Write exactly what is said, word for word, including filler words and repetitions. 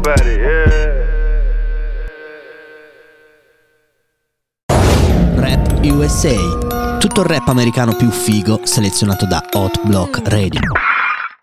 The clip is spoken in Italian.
Petty, yeah. Rap U S A, tutto il rap americano più figo selezionato da Hot Block Radio.